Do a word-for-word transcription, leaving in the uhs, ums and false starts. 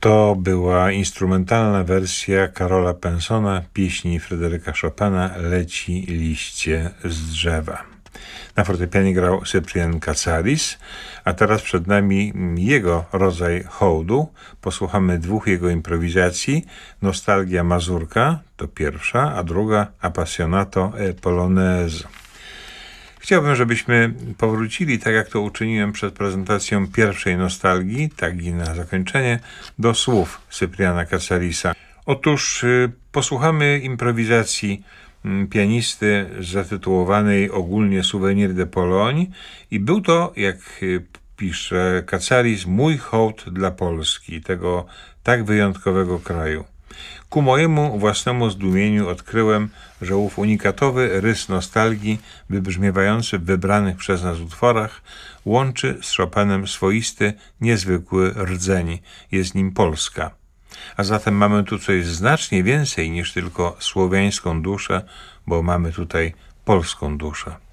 To była instrumentalna wersja Karola Pensona pieśni Fryderyka Chopina Leci liście z drzewa. Na fortepianie grał Cyprian Katsaris, a teraz przed nami jego rodzaj hołdu. Posłuchamy dwóch jego improwizacji. Nostalgia Mazurka to pierwsza, a druga Appassionato e Polonaise. Chciałbym, żebyśmy powrócili, tak jak to uczyniłem przed prezentacją pierwszej nostalgii, tak i na zakończenie, do słów Cypriana Katsarisa. Otóż y, posłuchamy improwizacji y, pianisty zatytułowanej ogólnie Souvenir de Pologne i był to, jak y, pisze Katsaris, mój hołd dla Polski, tego tak wyjątkowego kraju. Ku mojemu własnemu zdumieniu odkryłem, że ów unikatowy rys nostalgii, wybrzmiewający w wybranych przez nas utworach, łączy z Chopinem swoisty, niezwykły rdzeń. Jest nim Polska. A zatem mamy tu coś znacznie więcej niż tylko słowiańską duszę, bo mamy tutaj polską duszę.